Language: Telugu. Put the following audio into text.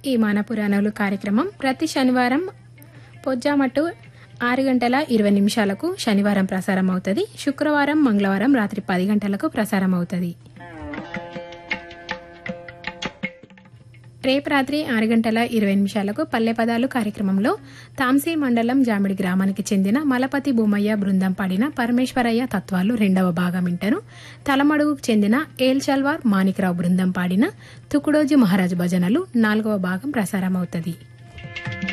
ఈ మన పురాణాలు కార్యక్రమం ప్రతి శనివారం పొజ్జామట్టు 6:20 శనివారం ప్రసారం అవుతుంది. శుక్రవారం, మంగళవారం రాత్రి 10 గంటలకు ప్రసారం అవుతుంది. రేపు రాత్రి 6:20 పల్లె పదాలు కార్యక్రమంలో తాంసీ మండలం జామిడి గ్రామానికి చెందిన మలపతి భూమయ్య బృందం పాడిన పరమేశ్వరయ్య తత్వాలు 2వ భాగం వింటారు. తలమడుగుకు చెందిన ఏల్చల్వార్ మాణిక్రావు బృందం పాడిన తుకుడోజు మహారాజ్ భజనలు 4వ భాగం ప్రసారం అవుతుంది.